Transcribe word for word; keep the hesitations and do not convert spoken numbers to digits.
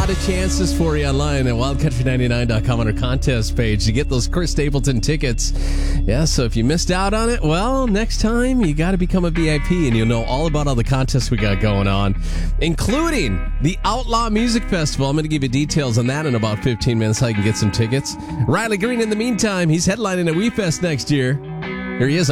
lot of chances for you online at wild country ninety-nine dot com on our contest page to get those Chris Stapleton tickets. Yeah, so if you missed out on it, well, next time you got to become a V I P and you'll know all about all the contests we got going on, including the Outlaw Music Festival. I'm going to give you details on that in about fifteen minutes so you can get some tickets. Riley Green, in the meantime, he's headlining at WeFest next year. Here he is.